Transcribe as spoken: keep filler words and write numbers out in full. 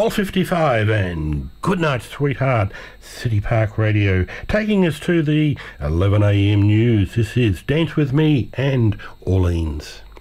twelve fifty-five and Good Night Sweetheart, City Park Radio, taking us to the eleven a m news. This is Dance With Me and Orleans.